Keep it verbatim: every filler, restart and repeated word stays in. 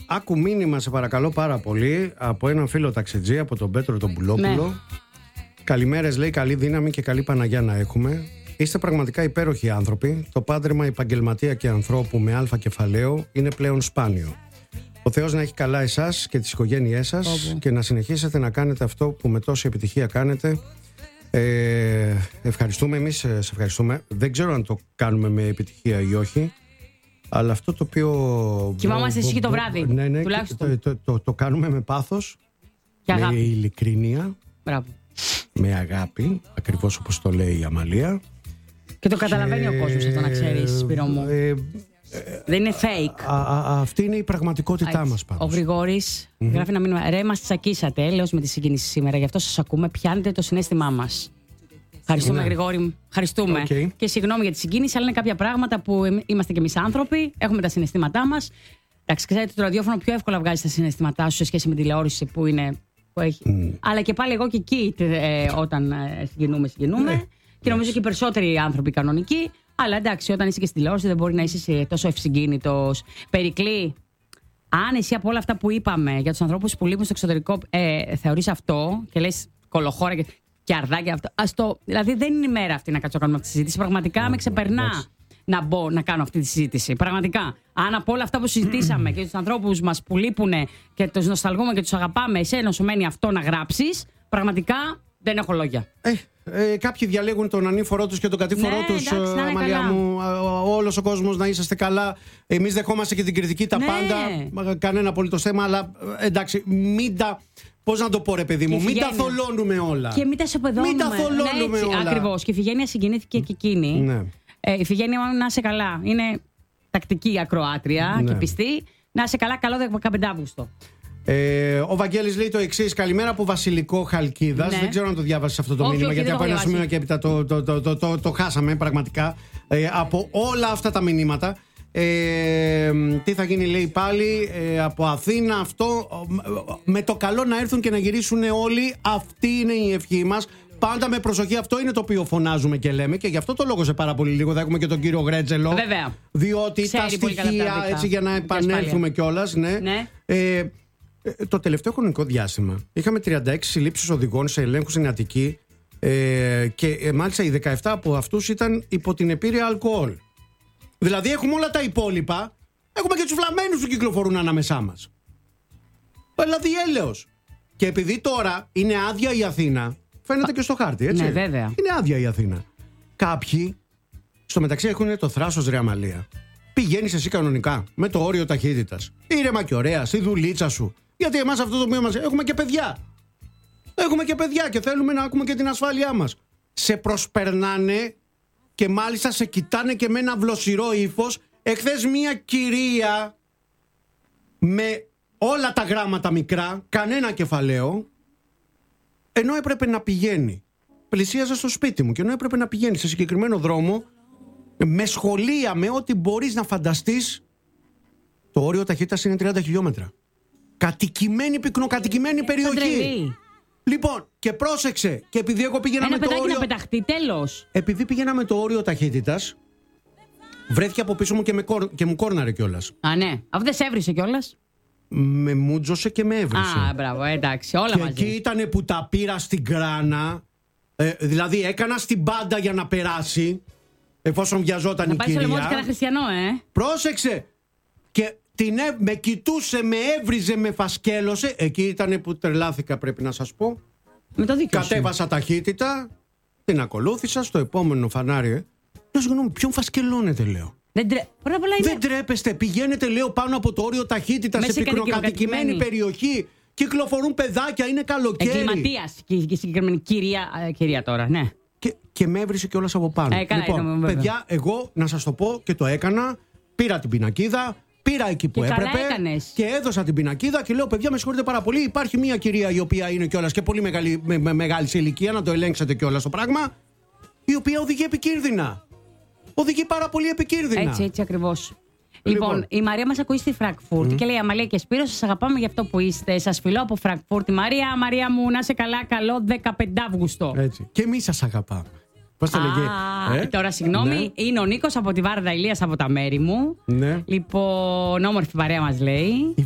άκου μήνυμα, σε παρακαλώ πάρα πολύ, από έναν φίλο ταξιτζή, από τον Πέτρο τον Πουλόπουλο. Ναι. Καλημέρες, λέει, καλή δύναμη και καλή Παναγιά να έχουμε. Είστε πραγματικά υπέροχοι άνθρωποι. Το πάντρεμα επαγγελματία και ανθρώπου με αλφα κεφαλαίο είναι πλέον σπάνιο. Ο Θεός να έχει καλά εσάς και τις οικογένειές σας. Όπου. Και να συνεχίσετε να κάνετε αυτό που με τόση επιτυχία κάνετε. Ε, ευχαριστούμε, εμείς σε ευχαριστούμε. Δεν ξέρω αν το κάνουμε με επιτυχία ή όχι, αλλά αυτό το οποίο κοιμάμαστε εσύ το βράδυ, ναι, ναι, τουλάχιστον. το, το, το, το κάνουμε με πάθος και με αγάπη. ειλικρίνεια. Μπράβο. Με αγάπη, ακριβώς όπως το λέει η Αμαλία. Και το καταλαβαίνει και... ο κόσμος αυτό, να ξέρεις, Σπύρο μου. Ε, ε, δεν είναι fake. Α, α, αυτή είναι η πραγματικότητά Α, μας πάντως. Ο Γρηγόρης mm-hmm. γράφει ένα μήνυμα. Ρε, μας τσακίσατε, λέω με τη συγκίνηση σήμερα. Γι' αυτό σας ακούμε. Πιάνετε το συναίσθημά μας. Ευχαριστούμε, ναι. Γρηγόρη. Ευχαριστούμε. Okay. Και συγγνώμη για τη συγκίνηση, αλλά είναι κάποια πράγματα που είμαστε κι εμείς άνθρωποι. Έχουμε τα συναισθήματά μας. Εντάξει, ξέρετε, το ραδιόφωνο πιο εύκολα βγάζει τα συναισθήματά σου σε σχέση με τη τηλεόραση που είναι. Που έχει. Mm. Αλλά και πάλι εγώ και εκεί ε, όταν ε, συγκινούμε, συγκινούμε. Ναι. Και νομίζω και οι περισσότεροι άνθρωποι κανονικοί. Αλλά εντάξει, όταν είσαι και στη τηλεόραση δεν μπορεί να είσαι τόσο ευσυγκίνητος. Περικλή, αν εσύ από όλα αυτά που είπαμε για τους ανθρώπους που λείπουν στο εξωτερικό ε, θεωρείς αυτό και λες κολοχώρα και, και αρδάκια αυτό. Ας το, δηλαδή δεν είναι η μέρα αυτή να κάτσω να κάνουμε αυτή τη συζήτηση. Πραγματικά mm, με ξεπερνά yes. να μπω να κάνω αυτή τη συζήτηση. Πραγματικά. Αν από όλα αυτά που συζητήσαμε και τους ανθρώπους μας που λείπουν και τους νοσταλγούμε και τους αγαπάμε, εσένα σου μένει αυτό να γράψεις, πραγματικά δεν έχω λόγια. Ε, ε, κάποιοι διαλέγουν τον ανήφορό τους και τον κατήφορό ναι, τους, εντάξει, Αμαλία μου. Όλος ο κόσμος να είσαστε καλά. Εμείς δεχόμαστε και την κριτική τα ναι. πάντα. Κανένα απολύτως θέμα, αλλά εντάξει, μην τα. Πώς να το πω, ρε παιδί μου, μην τα θολώνουμε όλα. Και μην τα σοπεδώνουμε. Μην τα θολώνουμε ναι, όλα. Ακριβώς. Και η Φιγένεια συγκινήθηκε και εκείνη. Ναι. Ε, η Φιγένεια, να είσαι καλά. Είναι τακτική ακροάτρια ναι. και πιστή. Να είσαι καλά, καλό δεκαπέντε Αυγούστου. Ε, ο Βαγγέλης λέει το εξής. Καλημέρα από Βασιλικό Χαλκίδας. Ναι. Δεν ξέρω αν το διάβασες αυτό το όχι, μήνυμα, όχι, γιατί από ένα σημείο και έπειτα το, το, το, το, το, το χάσαμε πραγματικά. Ε, από όλα αυτά τα μηνύματα. Ε, τι θα γίνει, λέει πάλι, ε, από Αθήνα αυτό. Με το καλό να έρθουν και να γυρίσουν όλοι. Αυτή είναι η ευχή μας. Πάντα με προσοχή, αυτό είναι το οποίο φωνάζουμε και λέμε. Και γι' αυτό το λόγο σε πάρα πολύ λίγο θα έχουμε και τον κύριο Γρέτζελο. Βέβαια. Διότι ξέρει τα στοιχεία, έτσι για να επανέλθουμε κιόλας. Ναι. ναι. Ε, το τελευταίο χρονικό διάστημα είχαμε τριάντα έξι συλλήψεις οδηγών σε ελέγχους στην Αττική ε, και ε, μάλιστα οι δεκαεπτά από αυτούς ήταν υπό την επίρρεια αλκοόλ. Δηλαδή έχουμε όλα τα υπόλοιπα, έχουμε και τους βλαμμένους που κυκλοφορούν ανάμεσά μας. Δηλαδή έλεος. Και επειδή τώρα είναι άδεια η Αθήνα, φαίνεται και στο χάρτη, έτσι. Ναι, βέβαια. Είναι άδεια η Αθήνα. Κάποιοι στο μεταξύ έχουν το θράσος, ρε Αμαλία. Πηγαίνεις εσύ κανονικά με το όριο ταχύτητας. Ήρεμα και ωραία, στη δουλίτσα σου. Γιατί εμάς αυτό το οποίο μας. Έχουμε και παιδιά. Έχουμε και παιδιά και θέλουμε να ακούμε και την ασφάλειά μας. Σε προσπερνάνε και μάλιστα σε κοιτάνε και με ένα βλοσιρό ύφος. Εχθές μία κυρία με όλα τα γράμματα μικρά, κανένα κεφαλαίο, ενώ έπρεπε να πηγαίνει. Πλησίαζα στο σπίτι μου και ενώ έπρεπε να πηγαίνει σε συγκεκριμένο δρόμο, με σχολεία, με ό,τι μπορείς να φανταστείς, το όριο ταχύτητας είναι τριάντα χιλιόμετρα. Κατοικημένη, πυκνοκατοικημένη περιοχή. Λοιπόν, και πρόσεξε, και επειδή εγώ πήγαινα ένα με το όριο. να πεταχτεί, τέλος. Επειδή πήγαινα με το όριο ταχύτητας, βρέθηκε από πίσω μου και, με κορ... και μου κόρναρε κιόλας. Α, ναι. Αυτό δεν σε έβρισε κιόλας. Με μούτζωσε και με έβρισε. Α, μπράβο, εντάξει, όλα και μαζί. Και εκεί ήτανε που τα πήρα στην κράνα. Ε, δηλαδή έκανα στην πάντα για να περάσει. Εφόσον βιαζόταν να η κυρία. Να πάει στο λαιμό χριστιανό, ε. Πρόσεξε. Και την, με κοιτούσε, με έβριζε, με φασκέλωσε. Εκεί ήταν που τρελάθηκα, πρέπει να σας πω. Με το δίκιο Κατέβασα σου. ταχύτητα. Την ακολούθησα στο επόμενο φανάρι. Ε. Λέω, συγγνώμη, ποιον φασκελώνετε, λέω. Δεν, τρε... είναι... Δεν τρέπεστε. Πηγαίνετε, λέω, πάνω από το όριο ταχύτητα σε πυκνοκατοικημένη περιοχή. Κυκλοφορούν παιδάκια, είναι καλοκαίρι. Εγκληματίας και η συγκεκριμένη κυρία, κυρία τώρα, ναι. Και, και με έβρισε κιόλας από πάνω. Ε, καλά, λοιπόν, είναι, παιδιά, εγώ να σας το πω και το έκανα. Πήρα την πινακίδα, πήρα εκεί που και έπρεπε. Και έδωσα την πινακίδα και λέω: παιδιά, με συγχωρείτε πάρα πολύ. Υπάρχει μια κυρία η οποία είναι κιόλας και πολύ μεγάλη, με, με, μεγάλη σε ηλικία, να το ελέγξετε κιόλας το πράγμα. Η οποία οδηγεί επικίνδυνα. Οδηγεί πάρα πολύ επικίνδυνα. Έτσι, έτσι ακριβώς. Λοιπόν, λοιπόν, η Μαρία μας ακούει στη Φραγκφούρτη mm. και λέει: Αμαλία και Σπύρο, σας αγαπάμε για αυτό που είστε. Σας φιλώ από Φραγκφούρτη. Μαρία, Μαρία μου, να είσαι καλά, καλό δεκαπέντε Αυγούστου. Έτσι. Και εμείς σας αγαπάμε. Πώς το λέγε. Ε? Τώρα, συγγνώμη, ναι. Είναι ο Νίκος από τη Βάρδα Ηλίας από τα μέρη μου. Ναι. Λοιπόν, όμορφη παρέα μας λέει.